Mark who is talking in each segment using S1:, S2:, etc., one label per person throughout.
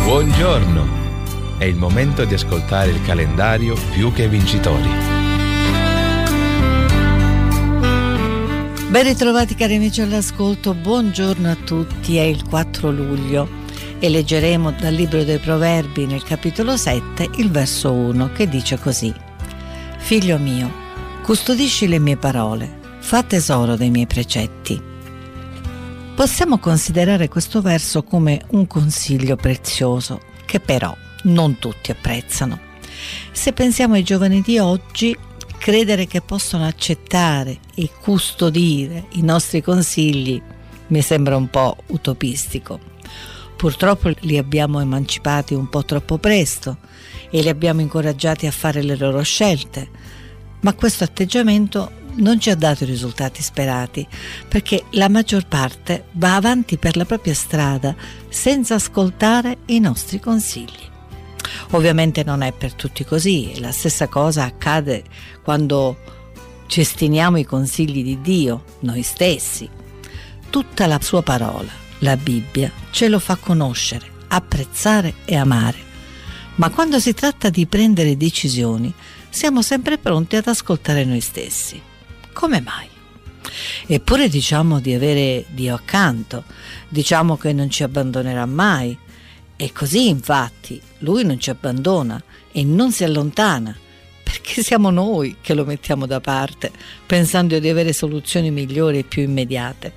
S1: Buongiorno! È il momento di ascoltare il calendario Più che Vincitori.
S2: Ben ritrovati cari amici all'ascolto, buongiorno a tutti, è il 4 luglio e leggeremo dal libro dei Proverbi nel capitolo 7 il verso 1 che dice così: Figlio mio, custodisci le mie parole, fa tesoro dei miei precetti. Possiamo considerare questo verso come un consiglio prezioso che però non tutti apprezzano. Se pensiamo ai giovani di oggi, credere che possono accettare e custodire i nostri consigli mi sembra un po' utopistico. Purtroppo li abbiamo emancipati un po' troppo presto e li abbiamo incoraggiati a fare le loro scelte, ma questo atteggiamento non ci ha dato i risultati sperati, perché la maggior parte va avanti per la propria strada senza ascoltare i nostri consigli. Ovviamente non è per tutti così, e la stessa cosa accade quando cestiniamo i consigli di Dio, noi stessi. Tutta la sua parola, la Bibbia, ce lo fa conoscere, apprezzare e amare. Ma quando si tratta di prendere decisioni, siamo sempre pronti ad ascoltare noi stessi. Come mai? Eppure diciamo di avere Dio accanto, diciamo che non ci abbandonerà mai. E così infatti Lui non ci abbandona e non si allontana, perché siamo noi che lo mettiamo da parte, pensando di avere soluzioni migliori e più immediate.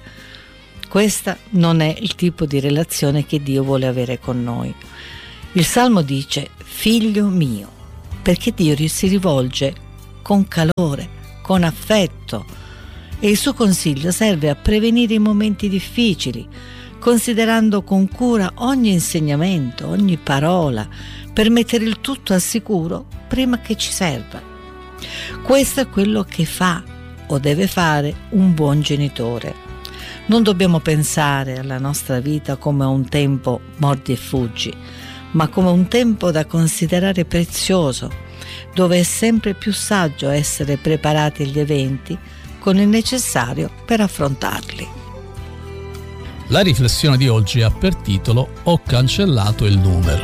S2: Questa non è il tipo di relazione che Dio vuole avere con noi. Il Salmo dice figlio mio, perché Dio si rivolge con calore, con affetto, e il suo consiglio serve a prevenire i momenti difficili, considerando con cura ogni insegnamento, ogni parola, per mettere il tutto al sicuro prima che ci serva. Questo è quello che fa o deve fare un buon genitore. Non dobbiamo pensare alla nostra vita come a un tempo mordi e fuggi, ma come un tempo da considerare prezioso, dove è sempre più saggio essere preparati agli eventi con il necessario per affrontarli.
S3: La riflessione di oggi ha per titolo Ho cancellato il numero.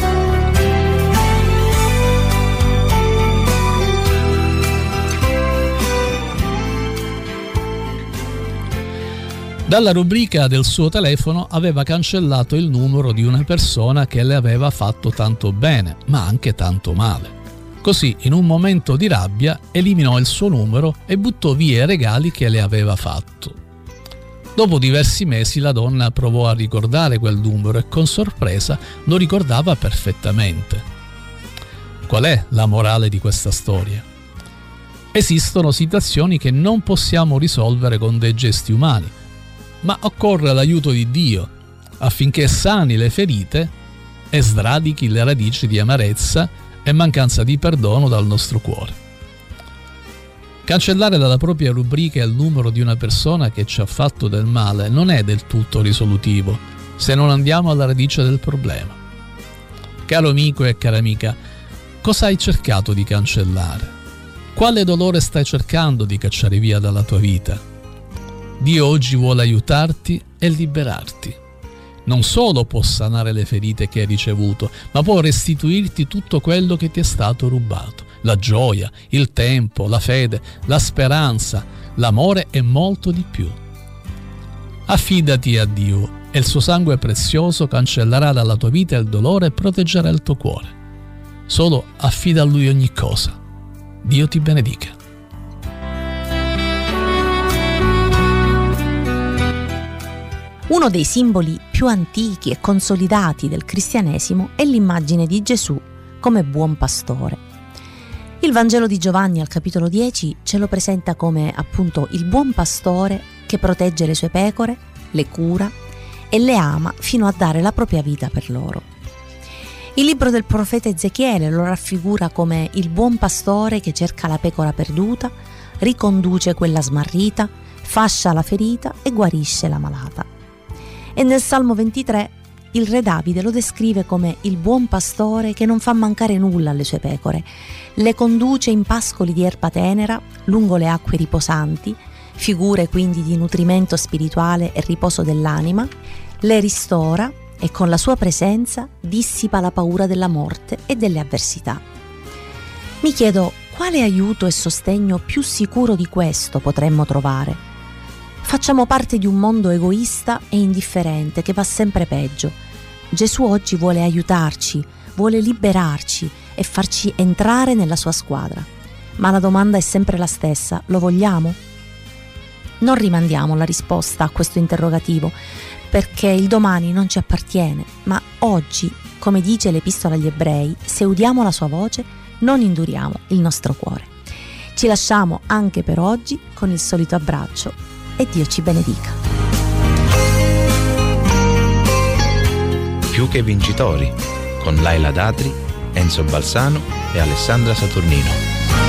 S3: Dalla rubrica del suo telefono aveva cancellato il numero di una persona che le aveva fatto tanto bene, ma anche tanto male. Così, in un momento di rabbia, eliminò il suo numero e buttò via i regali che le aveva fatto. Dopo diversi mesi la donna provò a ricordare quel numero e con sorpresa lo ricordava perfettamente. Qual è la morale di questa storia? Esistono situazioni che non possiamo risolvere con dei gesti umani, ma occorre l'aiuto di Dio affinché sani le ferite e sradichi le radici di amarezza e mancanza di perdono dal nostro cuore. Cancellare dalla propria rubrica il numero di una persona che ci ha fatto del male non è del tutto risolutivo se non andiamo alla radice del problema. Caro amico e cara amica, cosa hai cercato di cancellare? Quale dolore stai cercando di cacciare via dalla tua vita? Dio oggi vuole aiutarti e liberarti. Non solo può sanare le ferite che hai ricevuto, ma può restituirti tutto quello che ti è stato rubato. La gioia, il tempo, la fede, la speranza, l'amore e molto di più. Affidati a Dio e il suo sangue prezioso cancellerà dalla tua vita il dolore e proteggerà il tuo cuore. Solo affida a Lui ogni cosa. Dio ti benedica.
S4: Uno dei simboli più antichi e consolidati del cristianesimo è l'immagine di Gesù come buon pastore. Il Vangelo di Giovanni al capitolo 10 ce lo presenta come appunto il buon pastore che protegge le sue pecore, le cura e le ama fino a dare la propria vita per loro. Il libro del profeta Ezechiele lo raffigura come il buon pastore che cerca la pecora perduta, riconduce quella smarrita, fascia la ferita e guarisce la malata. E nel Salmo 23 il re Davide lo descrive come il buon pastore che non fa mancare nulla alle sue pecore, le conduce in pascoli di erba tenera, lungo le acque riposanti, figure quindi di nutrimento spirituale e riposo dell'anima, le ristora, e con la sua presenza dissipa la paura della morte e delle avversità. Mi chiedo quale aiuto e sostegno più sicuro di questo potremmo trovare. Facciamo parte di un mondo egoista e indifferente che va sempre peggio. Gesù oggi vuole aiutarci, vuole liberarci e farci entrare nella sua squadra. Ma la domanda è sempre la stessa: lo vogliamo? Non rimandiamo la risposta a questo interrogativo, perché il domani non ci appartiene, ma oggi, come dice l'Epistola agli Ebrei, se udiamo la sua voce, non induriamo il nostro cuore. Ci lasciamo anche per oggi con il solito abbraccio e Dio ci benedica.
S1: Più che vincitori, con Laila Datri, Enzo Balsano e Alessandra Saturnino.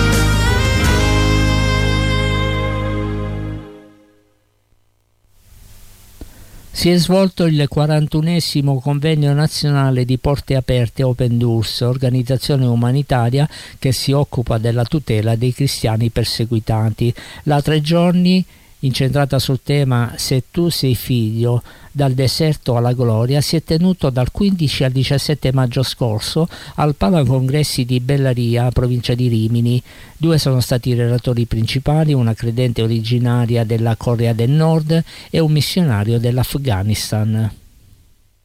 S5: Si è svolto il 41esimo convegno nazionale di Porte Aperte Open Doors, organizzazione umanitaria che si occupa della tutela dei cristiani perseguitati. La 3 giorni incentrata sul tema Se tu sei figlio, dal deserto alla gloria, si è tenuto dal 15 al 17 maggio scorso al Palacongressi di Bellaria, provincia di Rimini. 2 sono stati i relatori principali, una credente originaria della Corea del Nord e un missionario dell'Afghanistan.